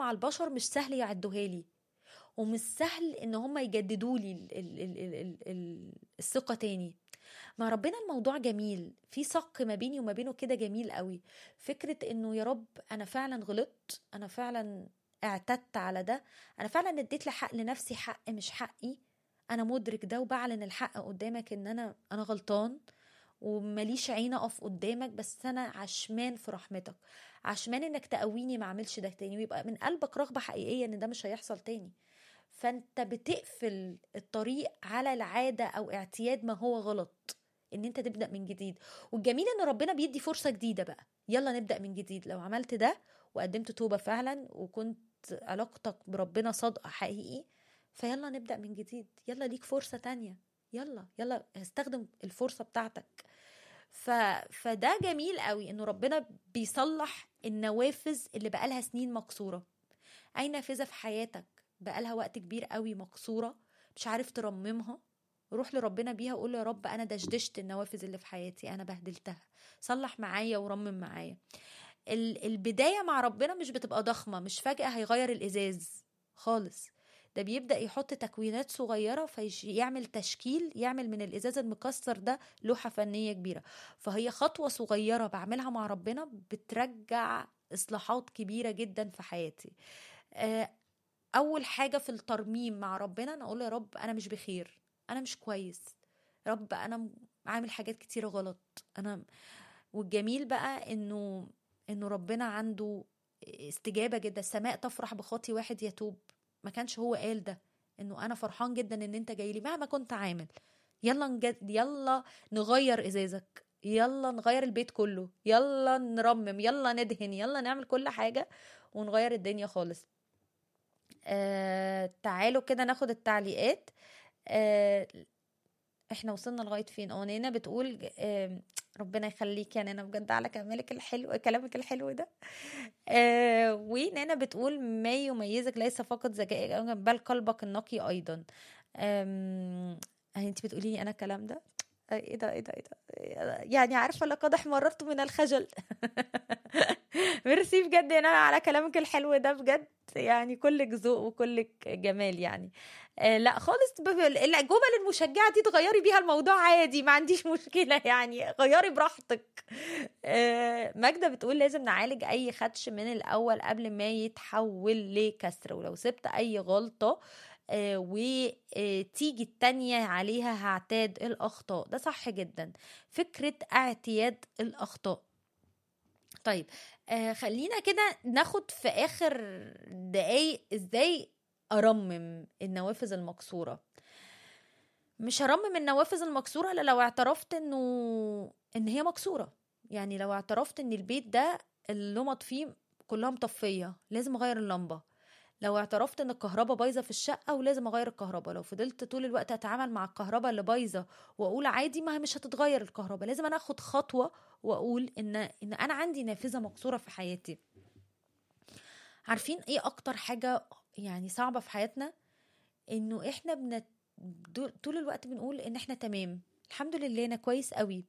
مع البشر مش سهل يعدوها لي، ومش سهل ان هم يجددوا لي الثقة تاني. مع ربنا الموضوع جميل، في صق ما بيني وما بينه كده جميل قوي. فكرة انه يا رب انا فعلا غلطت، انا فعلا اعتدت على ده، انا فعلا اديت لحق لنفسي حق مش حقي، انا مدرك ده وبعلن الحق قدامك ان انا غلطان ومليش عين اقف قدامك، بس انا عشمان في رحمتك، عشمان انك تقويني ما اعملش ده تاني، ويبقى من قلبك رغبة حقيقية ان ده مش هيحصل تاني. فانت بتقفل الطريق على العادة او اعتياد ما هو غلط، ان انت تبدأ من جديد. والجميل ان ربنا بيدي فرصة جديدة بقى، يلا نبدأ من جديد. لو عملت ده وقدمت توبة فعلا وكنت علاقتك بربنا صادقة حقيقي، فيلا نبدأ من جديد، يلا ليك فرصة تانية، يلا يلا استخدم الفرصة بتاعتك. فده جميل قوي انه ربنا بيصلح النوافذ اللي بقالها سنين مكسورة. اي نافذة في حياتك بقالها وقت كبير قوي مكسورة مش عارف ترممها، روح لربنا بيها وقول له يا رب انا دشدشت النوافذ اللي في حياتي، انا بهدلتها، صلح معايا ورمم معايا. البداية مع ربنا مش بتبقى ضخمة، مش فجأة هيغير الازاز خالص، ده بيبدأ يحط تكوينات صغيرة فيعمل تشكيل، يعمل من الازاز المكسر ده لوحة فنية كبيرة. فهي خطوة صغيرة بعملها مع ربنا بترجع اصلاحات كبيرة جدا في حياتي. اول حاجة في الترميم مع ربنا انا اقول يا رب انا مش بخير، انا مش كويس، يا رب انا عامل حاجات كتيرة غلط انا. والجميل بقى انه ربنا عنده استجابة جدا، السماء تفرح بخاطي واحد يتوب. ما كانش هو قال ده انه انا فرحان جدا ان انت جاي لي مهما كنت عامل، يلا يلا نغير ازازك، يلا نغير البيت كله، يلا نرمم، يلا ندهن، يلا نعمل كل حاجة ونغير الدنيا خالص. تعالوا كده ناخد التعليقات. احنا وصلنا لغاية فين؟ نينا بتقول ربنا يخليك يا نانا بجد على كلامك الحلو، كلامك الحلو ده. ونانا بتقول ما يميزك ليس فقط ذكائك بل قلبك النقي ايضا. انت بتقولي لي انا الكلام ده؟ ايه ده ايه ده ايه ده، يعني عارفه لقد احمررت من الخجل. ميرسي بجد يا نانا على كلامك الحلو ده بجد، يعني كلك ذوق وكلك جمال يعني. لا خالص، الجمل المشجعة دي تغيري بيها الموضوع عادي، ما عنديش مشكلة يعني، غيري براحتك. ماجدة بتقول لازم نعالج أي خدش من الأول قبل ما يتحول لكسر، ولو سبت أي غلطة وتيجي التانية عليها هعتاد الأخطاء. ده صح جدا، فكرة اعتياد الأخطاء. طيب خلينا كده ناخد في آخر دقايق ازاي أرمم النوافذ المكسورة. مش هرمم النوافذ المكسورة إلا لو اعترفت إن هي مكسورة. يعني لو اعترفت إن البيت ده اللمط فيه كلها مطفية لازم أغير اللمبة، لو اعترفت ان الكهرباء بايظه في الشقه ولازم اغير الكهرباء، لو فضلت طول الوقت اتعامل مع الكهرباء اللي بايظه واقول عادي ما هي مش هتتغير الكهرباء، لازم انا اخد خطوه واقول ان انا عندي نافذه مكسوره في حياتي. عارفين ايه اكتر حاجه يعني صعبه في حياتنا؟ انه احنا طول الوقت بنقول ان احنا تمام، الحمد لله انا كويس قوي،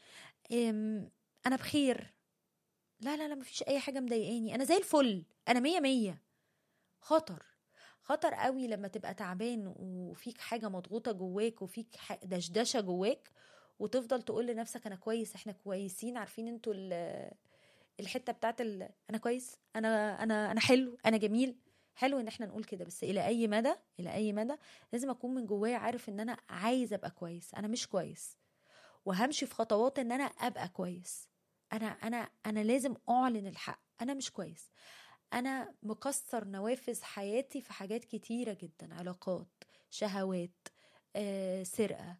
انا بخير، لا لا لا مفيش اي حاجه مضايقاني، انا زي الفل، انا مية مية. خطر، خطر قوي لما تبقى تعبان وفيك حاجة مضغوطة جواك وفيك دشدشة جواك وتفضل تقول لنفسك انا كويس، احنا كويسين. عارفين انتوا الحتة بتاعت انا كويس، انا حلو، انا جميل. حلو ان احنا نقول كده، بس الى اي مدى؟ الى اي مدى؟ لازم اكون من جوايا عارف ان انا عايز ابقى كويس، انا مش كويس، وهمشي في خطوات ان انا ابقى كويس. انا لازم اعلن الحق، انا مش كويس، انا مكسر نوافذ حياتي في حاجات كتيرة جدا، علاقات، شهوات، سرقة،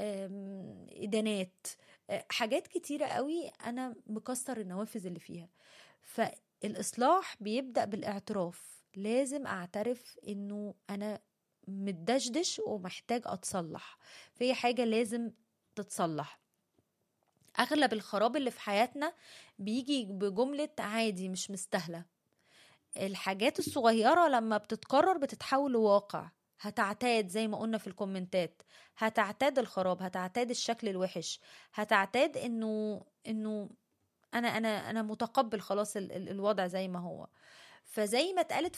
إدانات، حاجات كتيرة قوي انا مكسر النوافذ اللي فيها. فالإصلاح بيبدأ بالاعتراف، لازم اعترف انه انا متدشدش ومحتاج اتصلح، في حاجة لازم تتصلح. اغلب الخراب اللي في حياتنا بيجي بجملة عادي مش مستاهلة. الحاجات الصغيرة لما بتتكرر بتتحول لواقع، هتعتاد زي ما قلنا في الكومنتات، هتعتاد الخراب، هتعتاد الشكل الوحش، هتعتاد انه انا متقبل خلاص الوضع زي ما هو. فزي ما اتقالت